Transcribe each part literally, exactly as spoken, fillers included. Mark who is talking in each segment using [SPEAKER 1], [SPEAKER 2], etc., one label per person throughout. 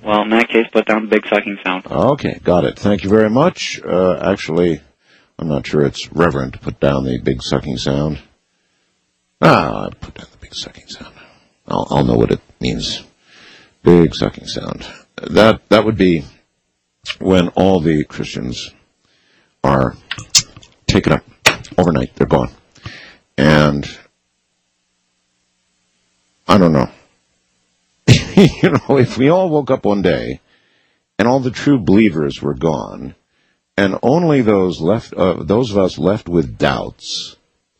[SPEAKER 1] Well, in that case, put down the big sucking sound.
[SPEAKER 2] Okay, got it. Thank you very much. Uh, actually, I'm not sure it's reverent to put down the big sucking sound. Ah, I put down the big sucking sound. I'll, I'll know what it means. Big sucking sound. That that would be when all the Christians are taken up overnight. They're gone. And I don't know. You know, if we all woke up one day and all the true believers were gone, and only those left, uh, those of us left with doubts,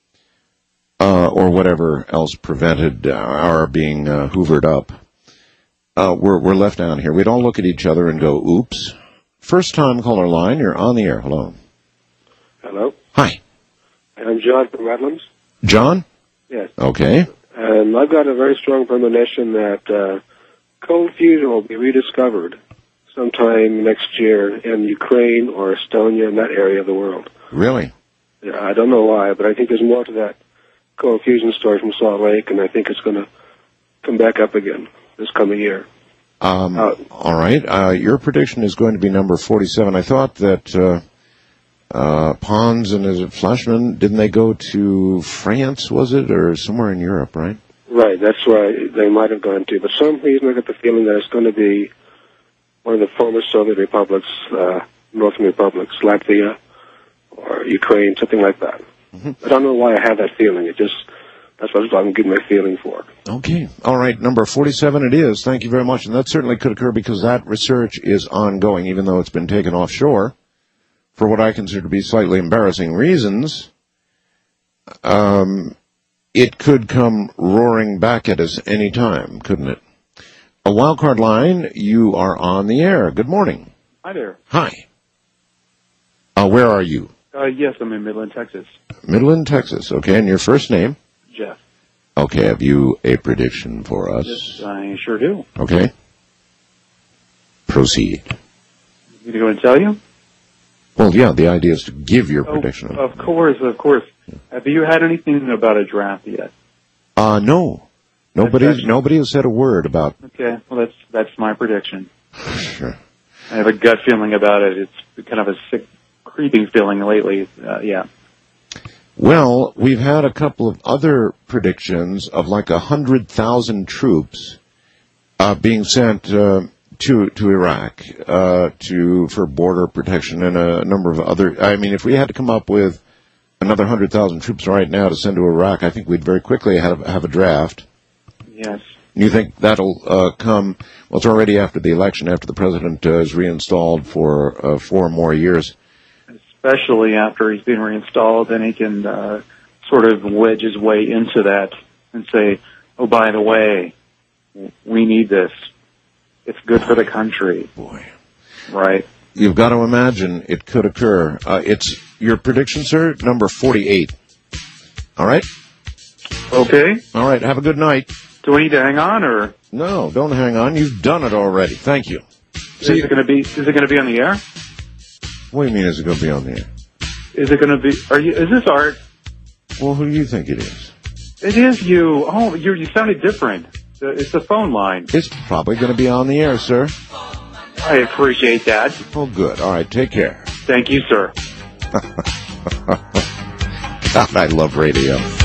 [SPEAKER 2] uh, or whatever else prevented our being uh, hoovered up, uh, we're, we're left down here. We'd all look at each other and go, oops. First time caller line, you're on the air. Hello.
[SPEAKER 3] Hello.
[SPEAKER 2] Hi.
[SPEAKER 3] I'm John from Redlands.
[SPEAKER 2] John?
[SPEAKER 3] Yes.
[SPEAKER 2] Okay.
[SPEAKER 3] And I've got a very strong premonition that uh, cold fusion will be rediscovered sometime next year in Ukraine or Estonia, in that area of the world.
[SPEAKER 2] Really?
[SPEAKER 3] Yeah, I don't know why, but I think there's more to that cold fusion story from Salt Lake, and I think it's going to come back up again this coming year.
[SPEAKER 2] Um,
[SPEAKER 3] uh,
[SPEAKER 2] all right. Uh, your prediction is going to be number forty-seven. I thought that uh, uh, Pons and is it Flashman, didn't they go to France, was it, or somewhere in Europe, right?
[SPEAKER 3] Right, that's where they might have gone to. But for some reason I get the feeling that it's going to be one of the former Soviet republics, uh, Northern republics, Latvia or Ukraine, something like that. Mm-hmm. I don't know why I have that feeling. It just, that's what I'm getting my feeling for.
[SPEAKER 2] Okay. All right. Number forty-seven it is. Thank you very much. And that certainly could occur because that research is ongoing, even though it's been taken offshore for what I consider to be slightly embarrassing reasons. Um, it could come roaring back at us any time, couldn't it? A wildcard line, you are on the air. Good morning.
[SPEAKER 4] Hi there.
[SPEAKER 2] Hi. Uh, where are you?
[SPEAKER 4] Uh, yes, I'm in Midland, Texas.
[SPEAKER 2] Midland, Texas. Okay, and your first name?
[SPEAKER 4] Jeff.
[SPEAKER 2] Okay, have you a prediction for us?
[SPEAKER 4] Yes, I sure do.
[SPEAKER 2] Okay. Proceed.
[SPEAKER 4] You going to tell you?
[SPEAKER 2] Well, yeah, the idea is to give your
[SPEAKER 4] oh,
[SPEAKER 2] prediction.
[SPEAKER 4] Of course, of course. Have you had anything about a draft yet?
[SPEAKER 2] Uh, no. Nobody's, nobody has said a word about...
[SPEAKER 4] Okay, well, that's that's my prediction.
[SPEAKER 2] Sure.
[SPEAKER 4] I have a gut feeling about it. It's kind of a sick, creeping feeling lately. Uh, yeah.
[SPEAKER 2] Well, we've had a couple of other predictions of like a hundred thousand troops uh, being sent uh, to to Iraq uh, to for border protection and a number of other. I mean, if we had to come up with another hundred thousand troops right now to send to Iraq, I think we'd very quickly have have a draft.
[SPEAKER 4] Yes.
[SPEAKER 2] You think that'll uh, come? Well, it's already after the election, after the president uh, is reinstalled for uh, four more years.
[SPEAKER 4] Especially after he's been reinstalled, then he can uh, sort of wedge his way into that and say, oh, by the way, we need this. It's good for the country.
[SPEAKER 2] Boy.
[SPEAKER 4] Right.
[SPEAKER 2] You've got to imagine it could occur. Uh, it's your prediction, sir, number forty-eight. All right?
[SPEAKER 4] Okay.
[SPEAKER 2] All right, have a good night.
[SPEAKER 4] Do we need to hang on, or?
[SPEAKER 2] No, don't hang on. You've done it already. Thank you.
[SPEAKER 4] See, is it going to be? Is it going to be on the air?
[SPEAKER 2] What do you mean? Is it going to be on the air?
[SPEAKER 4] Is it going to be? Are you? Is this Art?
[SPEAKER 2] Well, who do you think it is?
[SPEAKER 4] It is you. Oh, you you sounded different. It's the phone line.
[SPEAKER 2] It's probably going to be on the air, sir.
[SPEAKER 4] I appreciate that.
[SPEAKER 2] Oh, good. All right, take care.
[SPEAKER 4] Thank you, sir.
[SPEAKER 2] God, I love radio.